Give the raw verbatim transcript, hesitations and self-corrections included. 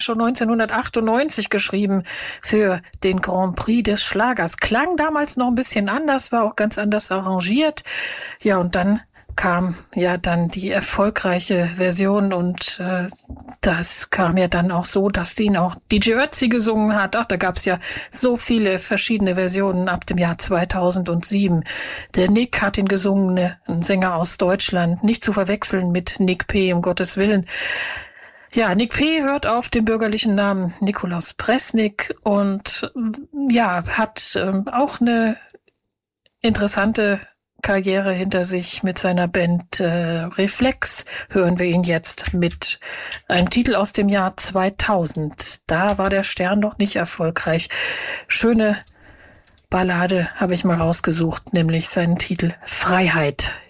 schon neunzehnhundertachtundneunzig geschrieben für den Grand Prix des Schlagers. Klang damals noch ein bisschen anders, war auch ganz anders arrangiert. Ja, und dann kam ja dann die erfolgreiche Version und äh, das kam ja dann auch so, dass ihn auch D J Ötzi gesungen hat. Ach, da gab's ja so viele verschiedene Versionen ab dem Jahr zweitausendsieben. Der Nick hat ihn gesungen, ein Sänger aus Deutschland, nicht zu verwechseln mit Nick P., um Gottes Willen. Ja, Nick P. hört auf den bürgerlichen Namen Nikolaus Pressnick und ja, hat ähm, auch eine interessante Karriere hinter sich mit seiner Band äh, Reflex. Hören wir ihn jetzt mit einem Titel aus dem Jahr zweitausend. Da war der Stern noch nicht erfolgreich. Schöne Ballade habe ich mal rausgesucht, nämlich seinen Titel Freiheit.